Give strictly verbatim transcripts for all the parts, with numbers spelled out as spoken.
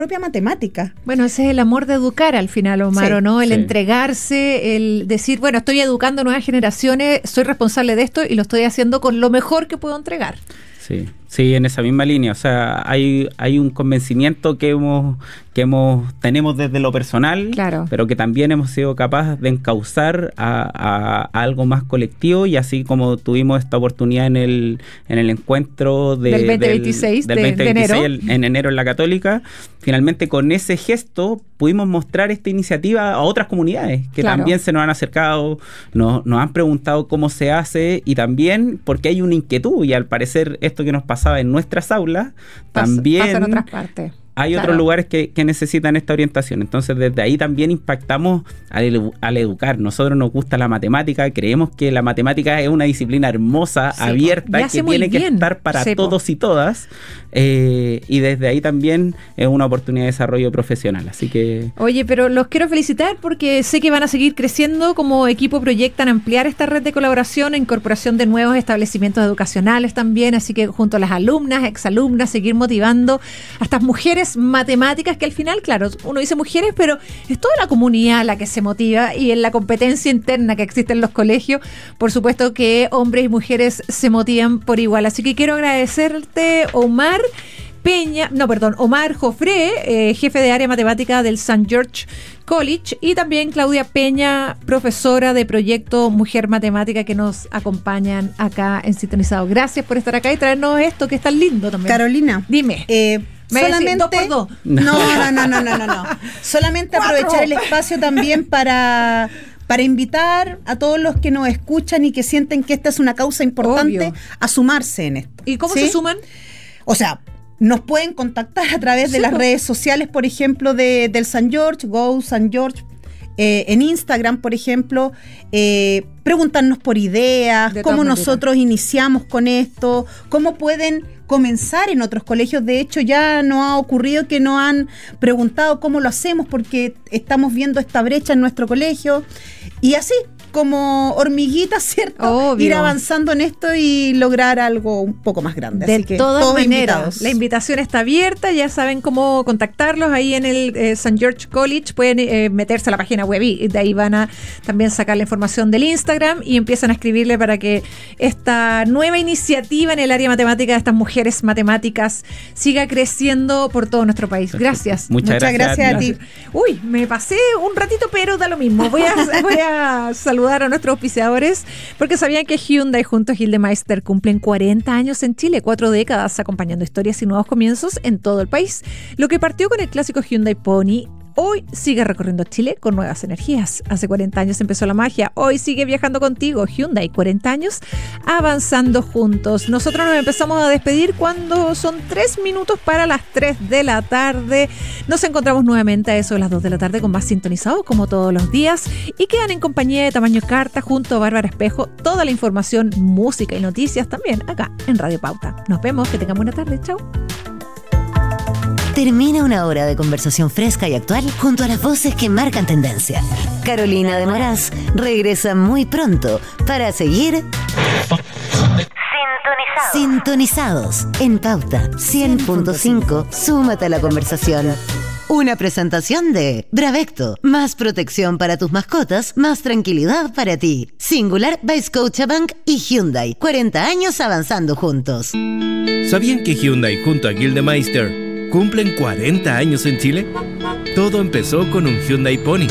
propia matemática. Bueno, ese es el amor de educar al final, Omar, Sí, ¿o no? El sí. entregarse, el decir, bueno, estoy educando nuevas generaciones, soy responsable de esto y lo estoy haciendo con lo mejor que puedo entregar. Sí, sí, en esa misma línea. O sea, hay, hay un convencimiento que hemos, que hemos, tenemos desde lo personal, Claro. pero que también hemos sido capaces de encauzar a, a, a algo más colectivo, y así como tuvimos esta oportunidad en el, en el encuentro de, Del veinte veintiséis del, de- del de enero. el- en enero en la Católica, finalmente con ese gesto pudimos mostrar esta iniciativa a otras comunidades que Claro. también se nos han acercado, nos, nos han preguntado cómo se hace, y también porque hay una inquietud, y al parecer esto que nos pasaba en nuestras aulas, Pasa- también pasa en otras partes. hay Claro. otros lugares que, que necesitan esta orientación. Entonces, desde ahí también impactamos al, edu- al educar. Nosotros nos gusta la matemática, creemos que la matemática es una disciplina hermosa, Sí, abierta, y que hace muy tiene que bien. estar para Sí, po. todos y todas. Eh, y desde ahí también es una oportunidad de desarrollo profesional. Así que... Oye, pero los quiero felicitar porque sé que van a seguir creciendo. Como equipo proyectan ampliar esta red de colaboración e incorporación de nuevos establecimientos educacionales también, así que junto a las alumnas, exalumnas, seguir motivando a estas mujeres matemáticas que al final, claro, uno dice mujeres, pero es toda la comunidad la que se motiva, y en la competencia interna que existe en los colegios, por supuesto que hombres y mujeres se motivan por igual. Así que quiero agradecerte, Omar Peña, no, perdón, Omar Jofré, eh, jefe de área matemática del Saint George College, y también Claudia Peña, profesora de proyecto Mujer Matemática, que nos acompañan acá en Sintonizado. Gracias por estar acá y traernos esto que es tan lindo también. Carolina, Dime. eh, Me decís solamente dos por dos. No, no, no, no, no, no, no. Solamente Cuatro. aprovechar el espacio también para para invitar a todos los que nos escuchan y que sienten que esta es una causa importante, Obvio. a sumarse en esto. ¿Y cómo ¿sí? se suman? O sea, nos pueden contactar a través de Sí, las po. redes sociales, por ejemplo, de, del Saint George, Go Saint George, eh, en Instagram, por ejemplo, eh, preguntarnos por ideas, De cómo todas maneras. nosotros iniciamos con esto, cómo pueden comenzar en otros colegios. De hecho, ya nos ha ocurrido que nos han preguntado cómo lo hacemos, porque estamos viendo esta brecha en nuestro colegio, y así, como hormiguitas, ¿cierto? Obvio. Ir avanzando en esto y lograr algo un poco más grande. De Así que todas todos maneras, invitados. la invitación está abierta, ya saben cómo contactarlos ahí en el eh, Saint George College, pueden eh, meterse a la página web y de ahí van a también sacar la información del Instagram y empiezan a escribirle para que esta nueva iniciativa en el área matemática de estas mujeres matemáticas siga creciendo por todo nuestro país. Gracias. Muchas, Muchas gracias a ti. Uy, me pasé un ratito, pero da lo mismo. Voy a, voy a saludar a nuestros auspiciadores, porque sabían que Hyundai junto a Gildemeister cumplen cuarenta años en Chile, cuatro décadas acompañando historias y nuevos comienzos en todo el país. Lo que partió con el clásico Hyundai Pony, hoy sigue recorriendo Chile con nuevas energías. Hace cuarenta años empezó la magia, hoy sigue viajando contigo. Hyundai, cuarenta años avanzando juntos. Nosotros nos empezamos a despedir cuando son tres minutos para las tres de la tarde. Nos encontramos nuevamente a eso de las dos de la tarde con más Sintonizados, como todos los días, y quedan en compañía de Tamaño Carta junto a Bárbara Espejo. Toda la información, música y noticias también acá en Radio Pauta. Nos vemos, que tengamos buena tarde. Chao. Termina una hora de conversación fresca y actual junto a las voces que marcan tendencia. Carolina de Moraz regresa muy pronto para seguir sintonizados, sintonizados en Pauta cien punto cinco. Súmate a la conversación. Una presentación de Bravecto. Más protección para tus mascotas, más tranquilidad para ti. Singular by Scotiabank y Hyundai. cuarenta años avanzando juntos. ¿Sabían que Hyundai junto a Gildemeister cumplen cuarenta años en Chile? Todo empezó con un Hyundai Pony.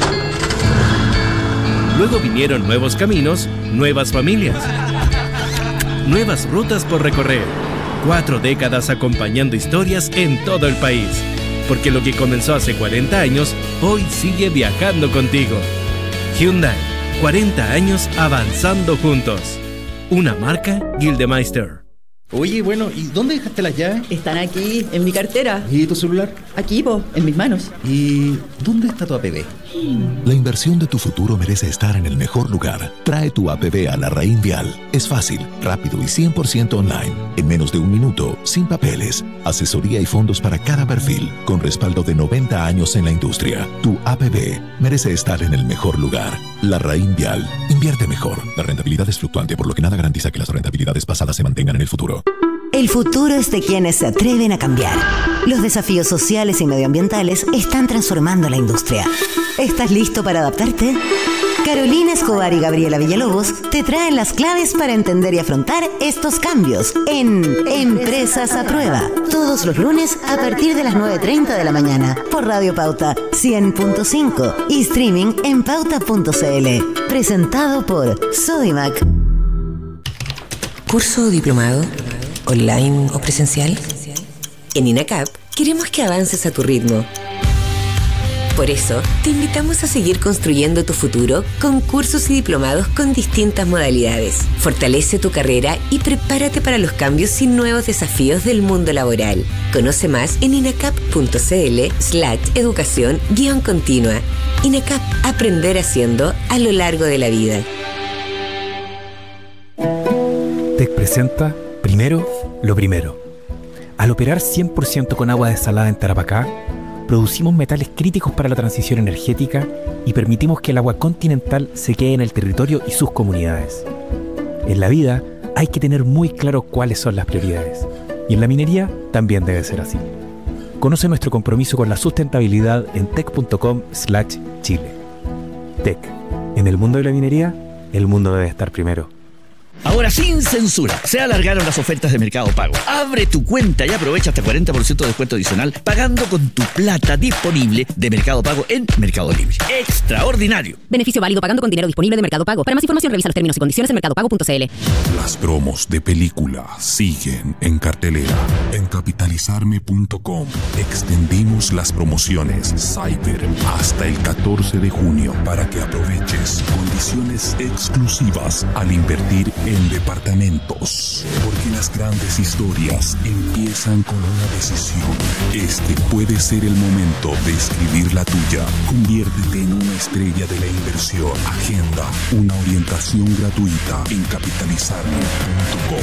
Luego vinieron nuevos caminos, nuevas familias, nuevas rutas por recorrer. Cuatro décadas acompañando historias en todo el país. Porque lo que comenzó hace cuarenta años, hoy sigue viajando contigo. Hyundai, cuarenta años avanzando juntos. Una marca Gildemeister. Oye, bueno, ¿y dónde dejaste las llaves? Están aquí, en mi cartera. ¿Y tu celular? Aquí, po, en mis manos. ¿Y dónde está tu A P B? La inversión de tu futuro merece estar en el mejor lugar. Trae tu A P B a la Raín Vial. Es fácil, rápido y cien por ciento online. En menos de un minuto, sin papeles. Asesoría y fondos para cada perfil, con respaldo de noventa años en la industria. Tu A P B merece estar en el mejor lugar. La Raín Vial. Invierte mejor. La rentabilidad es fluctuante, por lo que nada garantiza que las rentabilidades pasadas se mantengan en el futuro. El futuro es de quienes se atreven a cambiar. Los desafíos sociales y medioambientales están transformando la industria. ¿Estás listo para adaptarte? Carolina Escobar y Gabriela Villalobos te traen las claves para entender y afrontar estos cambios en Empresas a Prueba. Todos los lunes a partir de las nueve treinta de la mañana por Radio Pauta cien punto cinco y streaming en pauta punto cl. Presentado por Sodimac. ¿Curso o diplomado? ¿Online o presencial? En INACAP queremos que avances a tu ritmo. Por eso, te invitamos a seguir construyendo tu futuro con cursos y diplomados con distintas modalidades. Fortalece tu carrera y prepárate para los cambios y nuevos desafíos del mundo laboral. Conoce más en inacap punto cl slash educación guión continua. INACAP, aprender haciendo a lo largo de la vida. TEC presenta Primero lo Primero. Al operar cien por ciento con agua desalada en Tarapacá, producimos metales críticos para la transición energética y permitimos que el agua continental se quede en el territorio y sus comunidades. En la vida hay que tener muy claro cuáles son las prioridades, y en la minería también debe ser así. Conoce nuestro compromiso con la sustentabilidad en tec punto com slash chile. TEC. En el mundo de la minería, el mundo debe estar primero. Ahora sin censura, se alargaron las ofertas de Mercado Pago. Abre tu cuenta y aprovecha hasta cuarenta por ciento de descuento adicional pagando con tu plata disponible de Mercado Pago en Mercado Libre. ¡Extraordinario! Beneficio válido pagando con dinero disponible de Mercado Pago. Para más información revisa los términos y condiciones en mercado pago punto cl. Las promos de película siguen en cartelera. En capitalizarme punto com extendimos las promociones Cyber hasta el catorce de junio para que aproveches condiciones exclusivas al invertir en departamentos. Porque las grandes historias empiezan con una decisión. Este puede ser el momento de escribir la tuya. Conviértete en una estrella de la inversión. Agenda una orientación gratuita en capitalizarme punto com.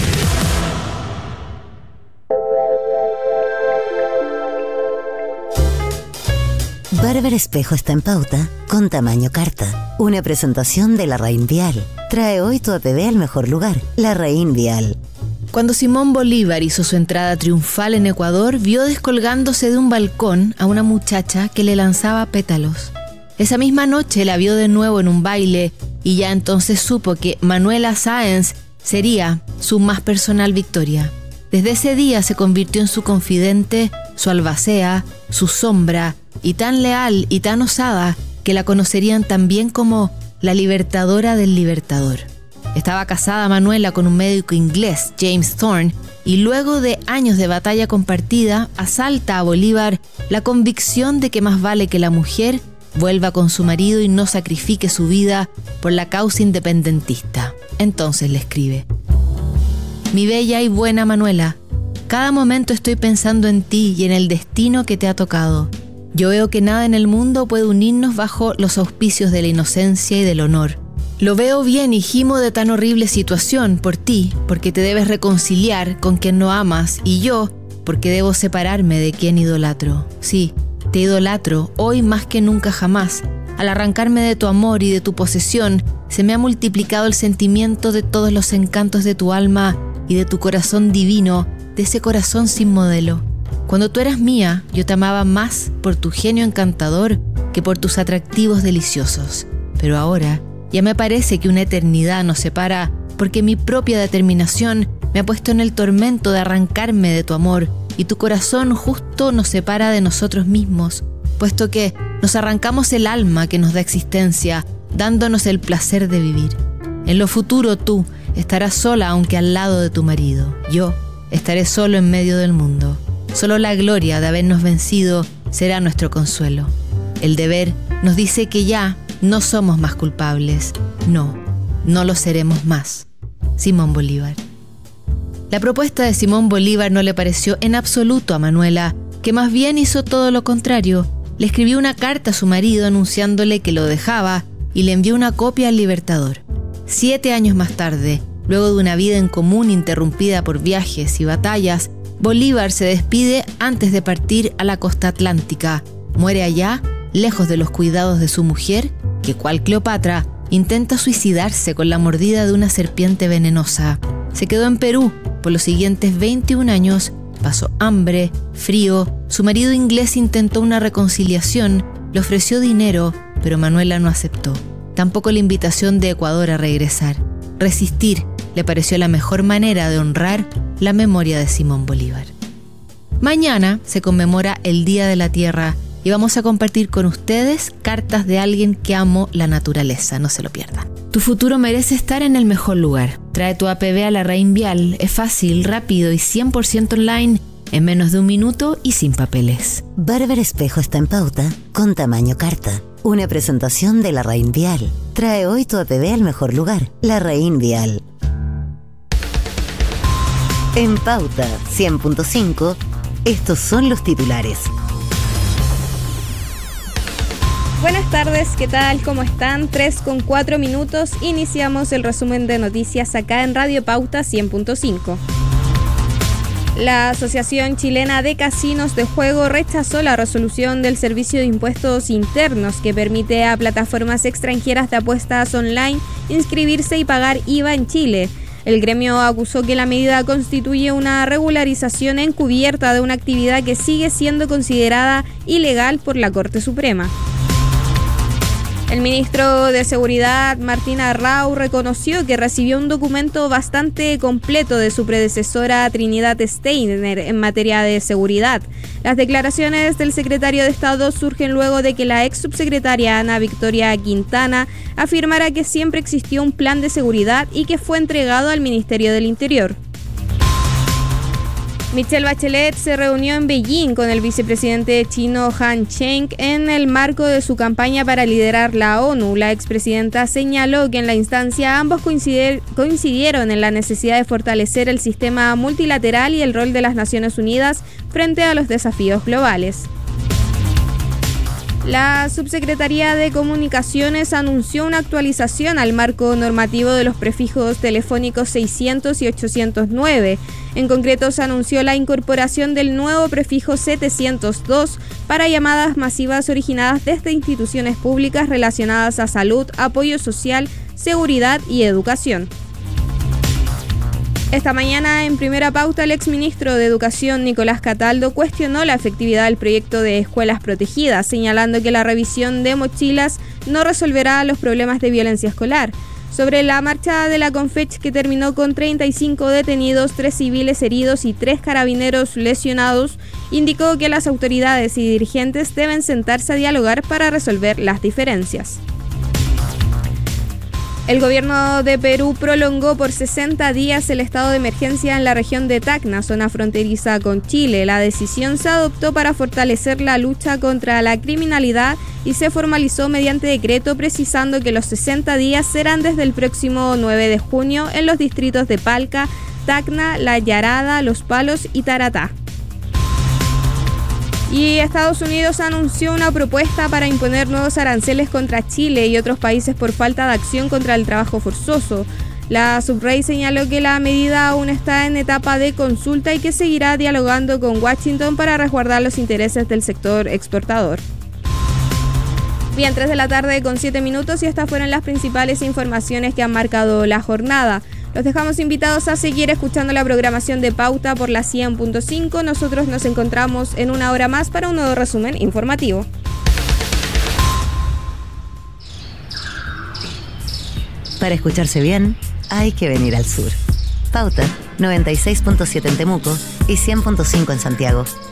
Bárbara Espejo está en pauta con tamaño carta. Una presentación de Larraín Vial. Trae hoy tu A P B al mejor lugar, Larraín Vial. Cuando Simón Bolívar hizo su entrada triunfal en Ecuador, vio descolgándose de un balcón a una muchacha que le lanzaba pétalos. Esa misma noche la vio de nuevo en un baile y ya entonces supo que Manuela Sáenz sería su más personal victoria. Desde ese día se convirtió en su confidente, su albacea, su sombra, y tan leal y tan osada que la conocerían también como la libertadora del libertador. Estaba casada Manuela con un médico inglés, James Thorne, y luego de años de batalla compartida, asalta a Bolívar la convicción de que más vale que la mujer vuelva con su marido y no sacrifique su vida por la causa independentista. Entonces le escribe: Mi bella y buena Manuela, cada momento estoy pensando en ti y en el destino que te ha tocado. Yo veo que nada en el mundo puede unirnos bajo los auspicios de la inocencia y del honor. Lo veo bien y gimo de tan horrible situación por ti, porque te debes reconciliar con quien no amas, y yo, porque debo separarme de quien idolatro. Sí, te idolatro, hoy más que nunca jamás. Al arrancarme de tu amor y de tu posesión, se me ha multiplicado el sentimiento de todos los encantos de tu alma y de tu corazón divino, de ese corazón sin modelo. Cuando tú eras mía, yo te amaba más por tu genio encantador que por tus atractivos deliciosos. Pero ahora, ya me parece que una eternidad nos separa, porque mi propia determinación me ha puesto en el tormento de arrancarme de tu amor, y tu corazón justo nos separa de nosotros mismos, puesto que nos arrancamos el alma que nos da existencia, dándonos el placer de vivir. En lo futuro tú estarás sola aunque al lado de tu marido. Yo estaré solo en medio del mundo. Solo la gloria de habernos vencido será nuestro consuelo. El deber nos dice que ya no somos más culpables. No, no lo seremos más. Simón Bolívar. La propuesta de Simón Bolívar no le pareció en absoluto a Manuela, que más bien hizo todo lo contrario. Le escribió una carta a su marido anunciándole que lo dejaba y le envió una copia al Libertador. Siete años más tarde, luego de una vida en común interrumpida por viajes y batallas, Bolívar se despide antes de partir a la costa atlántica. Muere allá, lejos de los cuidados de su mujer, que cual Cleopatra, intenta suicidarse con la mordida de una serpiente venenosa. Se quedó en Perú, Por los siguientes veintiún años pasó hambre, frío, su marido inglés intentó una reconciliación, le ofreció dinero, pero Manuela no aceptó. Tampoco la invitación de Ecuador a regresar. Resistir le pareció la mejor manera de honrar la memoria de Simón Bolívar. Mañana se conmemora el Día de la Tierra y vamos a compartir con ustedes cartas de alguien que amó la naturaleza. No se lo pierdan. Tu futuro merece estar en el mejor lugar. Trae tu A P B a la Reinvial. Es fácil, rápido y cien por ciento online, en menos de un minuto y sin papeles. Barber Espejo está en pauta con tamaño carta. Una presentación de la Reinvial. Trae hoy tu A P B al mejor lugar. La Reinvial. En pauta cien punto cinco, estos son los titulares. Buenas tardes, ¿qué tal? ¿Cómo están? tres con cuatro minutos. Iniciamos el resumen de noticias acá en Radio Pauta cien punto cinco. La Asociación Chilena de Casinos de Juego rechazó la resolución del Servicio de Impuestos Internos que permite a plataformas extranjeras de apuestas online inscribirse y pagar I V A en Chile. El gremio acusó que la medida constituye una regularización encubierta de una actividad que sigue siendo considerada ilegal por la Corte Suprema. El ministro de Seguridad, Martín Arrau, reconoció que recibió un documento bastante completo de su predecesora Trinidad Steiner en materia de seguridad. Las declaraciones del secretario de Estado surgen luego de que la ex subsecretaria Ana Victoria Quintana afirmara que siempre existió un plan de seguridad y que fue entregado al Ministerio del Interior. Michelle Bachelet se reunió en Beijing con el vicepresidente chino Han Cheng en el marco de su campaña para liderar la ONU. La expresidenta señaló que en la instancia ambos coincidieron en la necesidad de fortalecer el sistema multilateral y el rol de las Naciones Unidas frente a los desafíos globales. La Subsecretaría de Comunicaciones anunció una actualización al marco normativo de los prefijos telefónicos seiscientos y ochocientos nueve. En concreto, se anunció la incorporación del nuevo prefijo setecientos dos para llamadas masivas originadas desde instituciones públicas relacionadas a salud, apoyo social, seguridad y educación. Esta mañana, en Primera Pauta, el exministro de Educación, Nicolás Cataldo, cuestionó la efectividad del proyecto de escuelas protegidas, señalando que la revisión de mochilas no resolverá los problemas de violencia escolar. Sobre la marcha de la Confech, que terminó con treinta y cinco detenidos, tres civiles heridos y tres carabineros lesionados, indicó que las autoridades y dirigentes deben sentarse a dialogar para resolver las diferencias. El gobierno de Perú prolongó por sesenta días el estado de emergencia en la región de Tacna, zona fronteriza con Chile. La decisión se adoptó para fortalecer la lucha contra la criminalidad y se formalizó mediante decreto, precisando que los sesenta días serán desde el próximo nueve de junio en los distritos de Palca, Tacna, La Yarada, Los Palos y Taratá. Y Estados Unidos anunció una propuesta para imponer nuevos aranceles contra Chile y otros países por falta de acción contra el trabajo forzoso. La Subrey señaló que la medida aún está en etapa de consulta y que seguirá dialogando con Washington para resguardar los intereses del sector exportador. Bien, tres de la tarde con siete minutos y estas fueron las principales informaciones que han marcado la jornada. Los dejamos invitados a seguir escuchando la programación de Pauta por la cien punto cinco. Nosotros nos encontramos en una hora más para un nuevo resumen informativo. Para escucharse bien, hay que venir al sur. Pauta noventa y seis punto siete en Temuco y cien punto cinco en Santiago.